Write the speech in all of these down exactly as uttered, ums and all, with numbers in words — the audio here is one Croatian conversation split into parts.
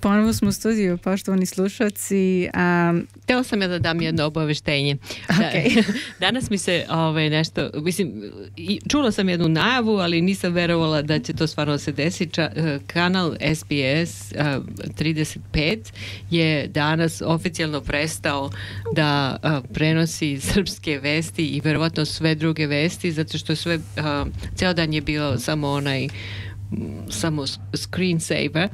Ponovo smo u studiju, poštovani slušalci. Um, Htjela sam ja da dam jedno obaveštenje. Okay. Danas mi se ove, nešto, mislim, čula sam jednu najavu, ali nisam verovala da će to stvarno se desiti. Kanal S B S uh, trideset pet je danas oficijalno prestao da uh, prenosi srpske vesti i verovatno sve druge vesti, zato što sve, uh, ceo dan je bio samo onaj samo screensaver.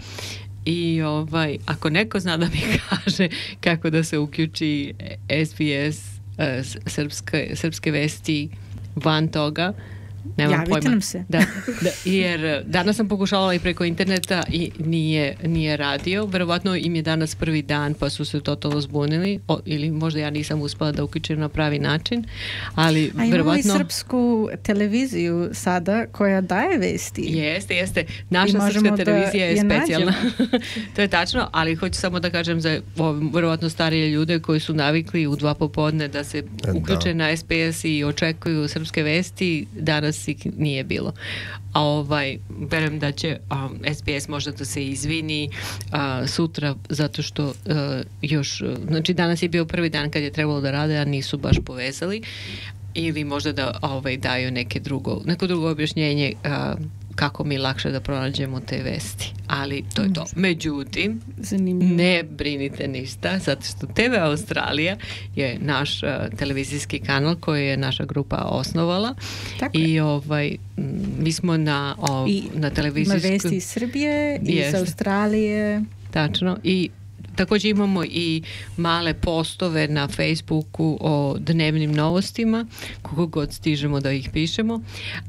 I ovaj, ako neko zna da mi kaže kako da se uključi S B S uh, srpske, srpske vesti van toga, nemam javite pojma. nam se. Da, da, jer danas sam pokušavala i preko interneta i nije, nije radio. Verovatno im je danas prvi dan pa su se totalno zbunili, o, ili možda ja nisam uspela da uključim na pravi način, ali a verovatno... imamo i srpsku televiziju sada koja daje vesti. Jeste, jeste. Naša srpska televizija je specijalna. To je tačno, ali hoću samo da kažem za o, verovatno starije ljude koji su navikli u dva popodne da se uključe da. na S B S i očekuju srpske vesti, danas ih nije bilo. A ovaj, verujem da će um, S B S možda da se izvini uh, sutra, zato što uh, još, znači danas je bio prvi dan kad je trebalo da rade, a nisu baš povezali, ili možda da ovaj, daju neke drugo, neko drugo objašnjenje uh, kako mi lakše da pronađemo te vesti. Ali to je to. Međutim, zanimljivo. Ne brinite ništa, zato što T V Australija je naš uh, televizijski kanal koji je naša grupa osnovala. Tako i ovaj, mi smo na, o, I na televizijsku... Ima vesti iz Srbije, iz Jest. Australije. Tačno. I također imamo i male postove na Facebooku o dnevnim novostima, koliko god stižemo da ih pišemo,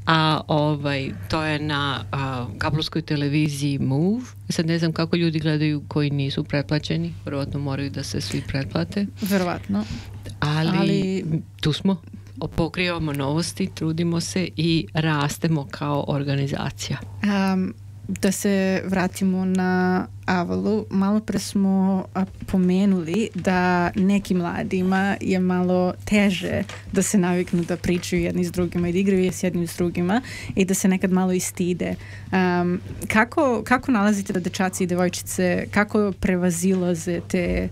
a ovaj, to je na a, kablovskoj televiziji Move. Sad ne znam kako ljudi gledaju koji nisu pretplaćeni, verovatno moraju da se svi pretplate. Verovatno. Ali, Ali... tu smo, pokrivamo novosti, trudimo se i rastemo kao organizacija. Um, Da se vratimo na Avalu, malo pre smo pomenuli da nekim mladima je malo teže da se naviknu da pričaju jedni s drugima i da igraju s jednim s drugima i da se nekad malo i stide. Um, kako, kako nalazite da dečaci i devojčice, kako prevazilaze te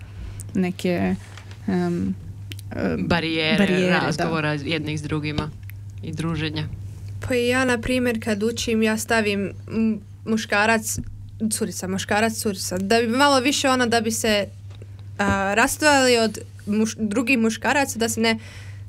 neke um, barijere, barijere razgovora da. jednih s drugima i druženja? Pa ja, na primjer, kad učim, ja stavim muškarac, curica, muškarac, curica, da bi malo više ono, da bi se a, rastojali od muš, drugih muškaraca, da se ne,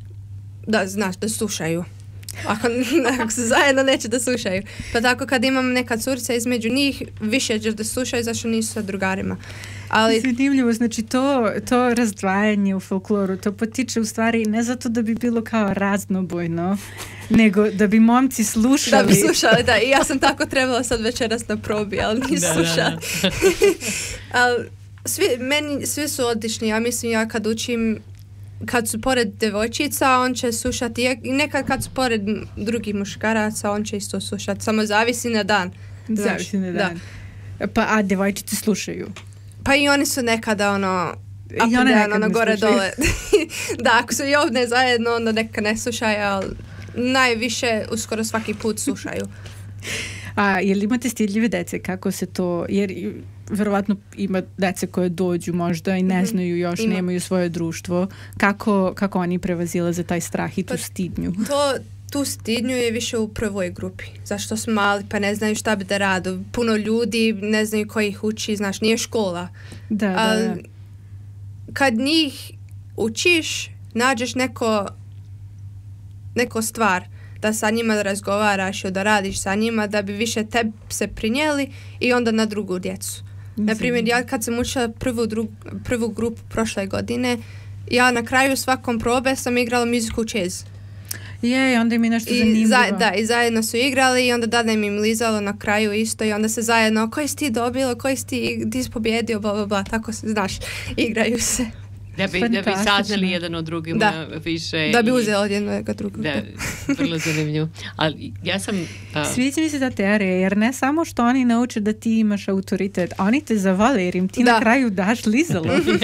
da, znaš, da slušaju. Ako, ako se zajedno neće da slušaju. Pa tako kad imam neka curica između njih, više će da slušaju zašto nisu sa drugarima. Ali... Zanimljivo, znači to, to razdvajanje u folkloru, to potiče u stvari ne zato da bi bilo kao raznobojno, nego da bi momci slušali. Da bi slušali, da. I ja sam tako trebala sad večeras na probi, ali nisu slušali. Ali svi, meni, svi su odlični. Ja mislim, ja kad učim, kad su pored devojčica, on će slušati. I nekad kad su pored drugih muškaraca, on će isto slušati. Samo zavisi na dan. Zavisi na dan. Da. Pa, a devojčice slušaju? Pa i oni su nekada ono up and down, ono gore dole. Da, ako su i ovdje zajedno, onda neka ne slušaju, ali najviše uskoro svaki put slušaju. A je li imate stidljive dece? Kako se to, jer verovatno ima dece koje dođu možda i ne znaju još, ima. Nemaju svoje društvo. Kako, kako oni prevazilaze taj strah i tu pa, stidnju? To, tu stidnju je više u prvoj grupi. Zašto su mali pa ne znaju šta bi da radu. Puno ljudi ne znaju ko ih uči, znaš, nije škola. Da, ali, da, da. Kad njih učiš, nađeš neko neko stvar da sa njima da razgovaraš i da radiš sa njima da bi više tebi se prinijeli i onda na drugu djecu. Na primjer, ja kad sam učila prvu, drugu, prvu grupu prošle godine, ja na kraju svakom probe sam igrala muziku jazz. Je, onda im je nešto zanimljivo. Za, da, i zajedno su igrali i onda dadem im lizalo na kraju isto i onda se zajedno, koji si ti dobilo, koji si ti, ti si pobjedio, bla, bla, bla, tako se, znaš, igraju se. Da bi, da bi saznali jedan od drugima da. više. Da bi uzeli od jednog drugog. Da, vrlo zanimljivo. Ali ja sam... Uh... Sviđa mi se ta teorija, jer ne samo što oni nauče da ti imaš autoritet, oni te zavole jer im ti da. na kraju daš lizalo.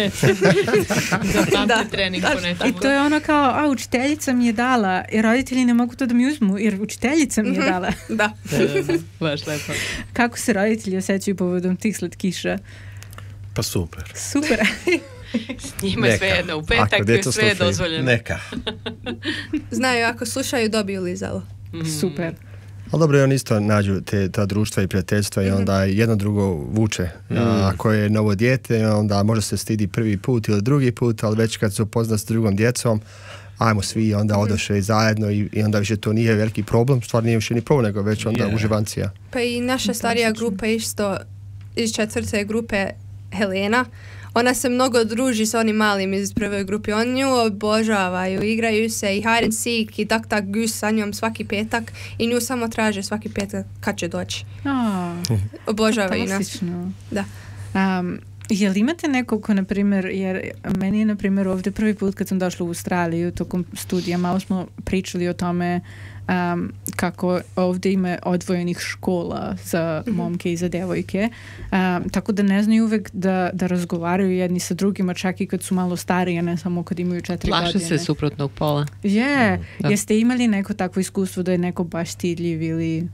Da, da. trening po nečemu. I to je ono kao, a učiteljica mi je dala, jer roditelji ne mogu to da mi uzmu, jer učiteljica mi je dala. Da. Da, da, da. Baš lepo. Kako se roditelji osjećaju povodom tih slatkiša? Pa super. Super. S njima je sve jedno, u petak je sve dozvoljeno. Neka. Znaju, ako slušaju, dobiju lizalo. Mm. Super. Ali dobro, on isto nađu te, ta društva i prijateljstva i onda jedno drugo vuče. Mm. A, ako je novo dijete, onda možda se stidi prvi put ili drugi put, ali već kad se upozna s drugom djecom, ajmo svi onda odoše zajedno i, i onda više to nije veliki problem, stvar nije više ni problem, nego već onda yeah. uživancija. Pa i naša starija grupa isto iz četvrte grupe Helena, ona se mnogo druži s onim malim iz prve grupe. Oni nju obožavaju, igraju se i hide and seek i duck, duck, goose sa njom svaki petak i nju samo traže svaki petak kad će doći. Oh, obožavaju nas. Da. Um, jel imate nekog ko, na primjer, jer meni je, na primjer, ovdje prvi put kad sam došla u Australiju tokom studija, malo smo pričali o tome um, kako ovdje ima odvojenih škola za momke i za devojke, um, tako da ne znaju uvek da, da razgovaraju jedni sa drugima, čak i kad su malo starije, ne samo kad imaju četiri Plaše godine. Plaše se suprotnog pola. Je, yeah. Jeste imali neko takvo iskustvo da je neko baš stidljiv ili...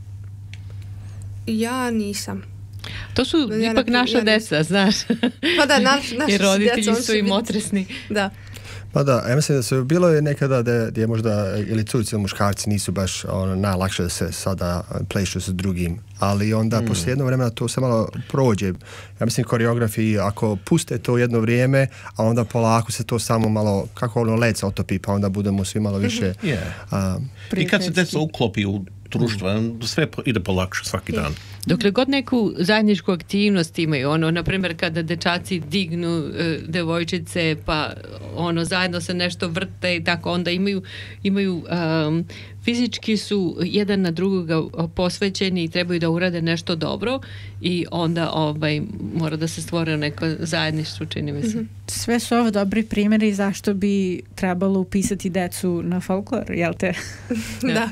Ja nisam. To su ja ipak naša ja deca, znaš. Pa da, naš, naši i roditelji djeca, su im otresni. Da. Pa da, ja mislim da se bilo je nekada da, da je možda ili curice ili muškarci nisu baš ono, najlakše da se sada plešu s drugim, ali onda mm. poslije jedno vremena to se malo prođe. Ja mislim koreografi ako puste to jedno vrijeme, a onda polako se to samo malo, kako ono led se otopi, pa onda budemo svi malo više... Mm-hmm. Yeah. Um, I kad se deca uklopi u društva, sve ide polakše svaki dan. Dokle god neku zajedničku aktivnost imaju, ono, na primjer kada dečaci dignu e, devojčice, pa ono, zajedno se nešto vrte i tako, onda imaju, imaju um, fizički su jedan na drugoga posvećeni i trebaju da urade nešto dobro i onda ovaj, mora da se stvore neko zajedništvo, čini mi se. Mm-hmm. Sve su ovo dobri primjeri zašto bi trebalo upisati decu na folklor, jel te? Da.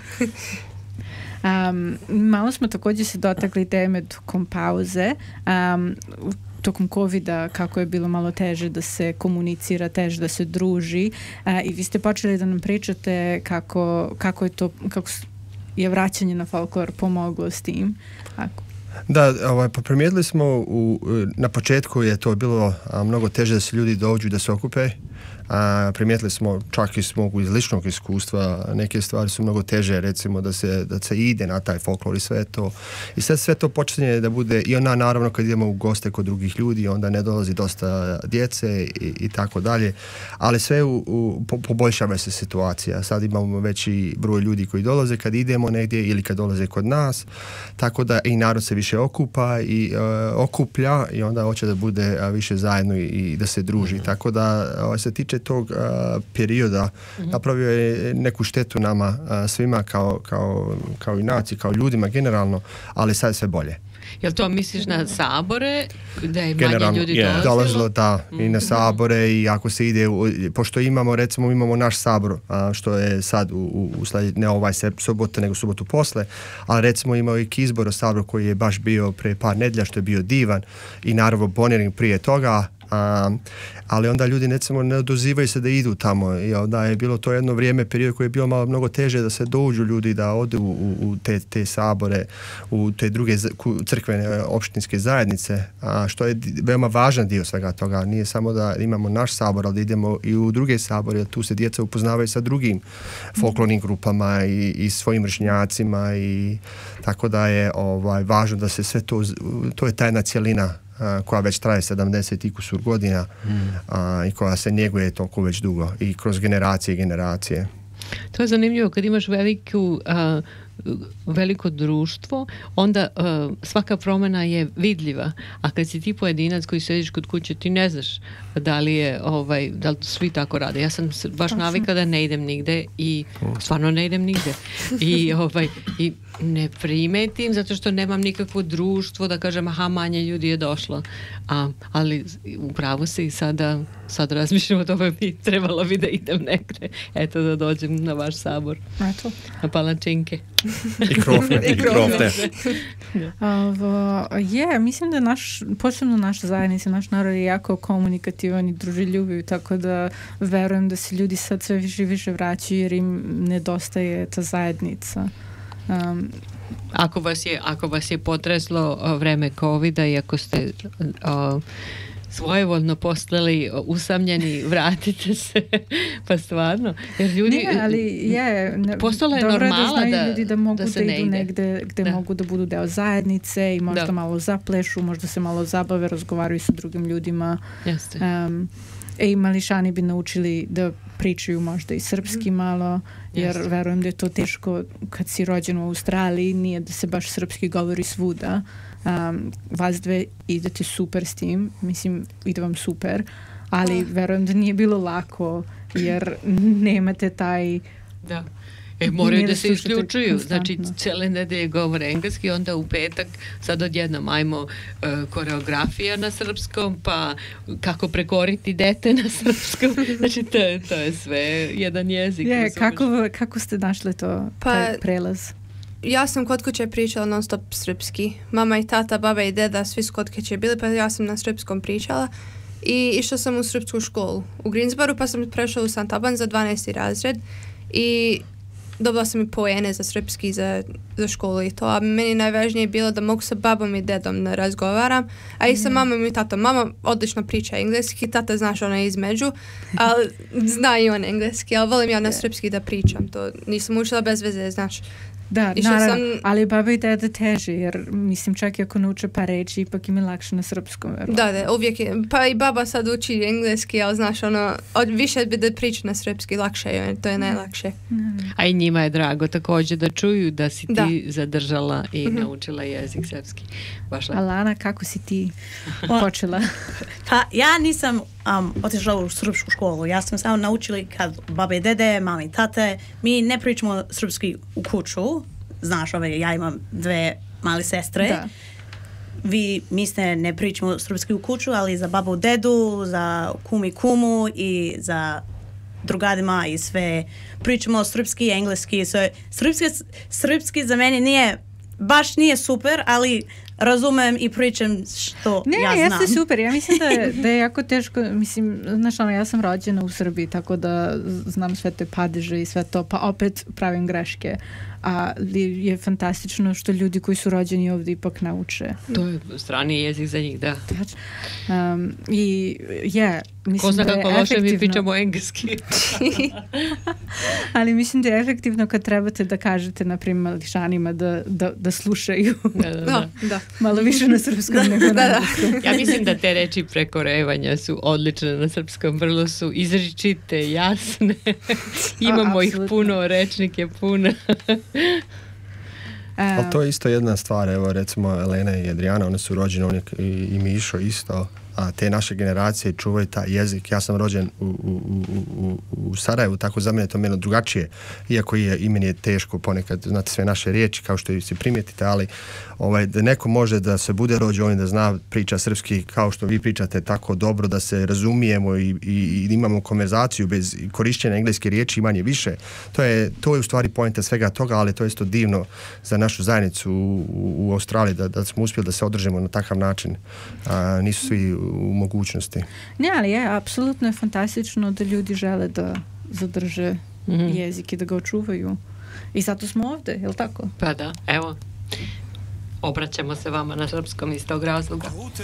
Um, malo smo također se dotakli teme tokom pauze, um, tokom covida, kako je bilo malo teže da se komunicira, teže da se druži, uh, i vi ste počeli da nam pričate kako, kako je to, kako je vraćanje na folklor pomoglo s tim. Ako. Da, ovaj, pa primijetili smo u, na početku je to bilo a, mnogo teže da se ljudi dođu da se okupe. A, primijetili smo čak i smo iz ličnog iskustva neke stvari su mnogo teže, recimo da se, da se ide na taj folklor i sve to. I sad sve to počinje da bude i ona naravno kad idemo u goste kod drugih ljudi onda ne dolazi dosta djece i, i tako dalje, ali sve u, u, po, poboljšava se situacija. Sad imamo veći broj ljudi koji dolaze kad idemo negdje ili kad dolaze kod nas, tako da i narod se više okupa i uh, okuplja i onda hoće da bude uh, više zajedno i, i da se druži. Mm-hmm. Tako da uh, se tiče tog uh, perioda mm-hmm. napravio je neku štetu nama uh, svima kao, kao, kao i naciji, kao ljudima generalno, ali sad je sve bolje. Jel to misliš na sabore, da je generalno, manje ljudi yeah. dolazilo? Da, mm-hmm. i na sabore i ako se ide, u, pošto imamo, recimo imamo naš sabor, a, što je sad u, u, u sljedeći, ne ovaj se, subote, nego subotu posle, ali recimo imao i Kizbor o saboru koji je baš bio pre par nedjelja, što je bio divan i naravno Boniring prije toga. Um, ali onda ljudi recimo ne odozivaju se da idu tamo i onda je bilo to jedno vrijeme, period koji je bilo malo mnogo teže da se dođu ljudi, da odu u, u te, te sabore, u te druge crkvene opštinske zajednice, a što je veoma važan dio svega toga. Nije samo da imamo naš sabor, ali da idemo i u druge sabore, tu se djeca upoznavaju sa drugim folklornim grupama i, i svojim vršnjacima i tako da je ovaj, važno da se sve to, to je ta jedna cjelina koja već traje sedamdeset i kusur godina mm. a, i koja se njeguje toliko već dugo i kroz generacije i generacije. To je zanimljivo, kad imaš veliku, a, veliko društvo, onda a, svaka promjena je vidljiva, a kad si ti pojedinac koji sediš kod kuće, ti ne znaš da li je, ovaj, da li svi tako rade. Ja sam baš navikla da ne idem nigde i stvarno ne idem nigde. I, ovaj, i ne primetim zato što nemam nikakvo društvo da kažem aha, manje ljudi je došlo. A, ali upravo se i sada sad razmišljam o tome, bi trebalo bi da idem negde. Eto da dođem na vaš sabor. Eto. Na palačinke. I krofne. I krofne. Ovo, je, mislim da naš, posebno naša zajednica, naš narod je jako komunikativan i druželjubiv, tako da verujem da se ljudi sad sve više više vraćaju jer im nedostaje ta zajednica. Um, ako vas je, ako vas je potreslo vreme covida i ako ste o, svojevoljno postali usamljeni, vratite se, pa stvarno. Jer ljudi, ne, ali je, ne, postala je normala da, da, ljudi da mogu da, da, se da ne idu ide. negde gde da. mogu da budu deo zajednice i možda da. malo zaplešu, možda se malo zabave, razgovaraju sa drugim ljudima. Jeste. Um, e, i mališani bi naučili da pričaju možda i srpski malo, jer Jeste. verujem da je to teško kad si rođen u Australiji, nije da se baš srpski govori svuda. Um, vas dve idete super s tim, mislim, ide vam super, ali verujem da nije bilo lako, jer nemate taj... Da. E, moraju da se isključuju. konstantno. Znači, cele nedelje govore engleski, onda u petak sad odjednom ajmo uh, koreografija na srpskom, pa kako prekoriti dete na srpskom. Znači, to, to je sve jedan jezik. Je, kako, kako ste našli to, Pa, taj prelaz? Ja sam kod kuće pričala non stop srpski. Mama i tata, baba i deda, svi su kod kuće bili, pa ja sam na srpskom pričala. I išla sam u srpsku školu u Greensboru, pa sam prešla u Saint Alban za dvanaesti razred i dobila sam i poene za srpski za, za školu i to, a meni najvažnije je bilo da mogu sa babom i dedom da razgovaram, a i sa mamom i tatom. Mama odlično priča engleski, tata znaš ona je između, ali zna i on engleski, ali volim ja na srpski da pričam, to nisam učila bez veze, znaš. Da, Išla naravno, sam- ali baba i deda teže, jer mislim čak i ako nauče par reči, ipak im je lakše na srpskom. verovatno. Da, da, uvijek je, pa i baba sad uči engleski, ali znaš ono, od, više bi da priča na srpski, lakše je, to je najlakše. A i njima je drago također da čuju da si Da. ti zadržala i naučila jezik srpski. Baš lepo. Alana, kako si ti počela? Pa ja nisam um, otišla u srpsku školu. Ja sam samo naučila kad babe i dede, mame i tate, mi ne pričamo srpski u kuću. Znaš, ove, ja imam dve male sestre. Da. Vi, mi ste ne pričamo srpski u kuću, ali za babu, dedu, za kum i kumu i za drugadima i sve pričamo srpski i engleski. So, srpski, srpski za mene nije, baš nije super, ali razumem i pričam što Ne, ja znam. jeste super. Ja mislim da je, da je jako teško, mislim, znaš ono, ja sam rođena u Srbiji, tako da znam sve te padeže i sve to, pa opet pravim greške. A je fantastično što ljudi koji su rođeni ovdje ipak nauče. To je strani jezik za njih, da. Um, I je, mislim Ko zna da je kako loše mi efektivno- pričamo engleski. ali mislim da je efektivno kad trebate da kažete, na primjer, mališanima da, da, da slušaju Da, da, da. Da, da. malo više na srpskom nego na engleskom. Ja mislim da te reči prekorevanja su odlične na srpskom, vrlo su izričite, jasne. Imamo A, ih apsolutno. puno, rečnike puno. Ali to je isto jedna stvar, evo recimo Elena i Adriana, one su rođene, oni i, i Mišo isto, a te naše generacije čuvaju taj jezik. Ja sam rođen u, u, u, u, u Sarajevu, tako za mene je to malo drugačije, iako je, i meni je teško ponekad znati sve naše riječi, kao što i se primijetite, ali ovaj, da neko može da se bude rođen, da zna priča srpski kao što vi pričate tako dobro, da se razumijemo i, i, i imamo konverzaciju bez korišćenja engleske riječi manje više. To je, to je u stvari poenta svega toga, ali to je isto divno za našu zajednicu u, u, u Australiji, da, da smo uspjeli da se održimo na takav način. A, nisu svi u mogućnosti. Ne, ali je, apsolutno je fantastično da ljudi žele da zadrže Mhm. jezik i da ga očuvaju. I zato smo ovdje, je li tako? Pa da, evo. Obraćamo se vama na srpskom iz tog razloga.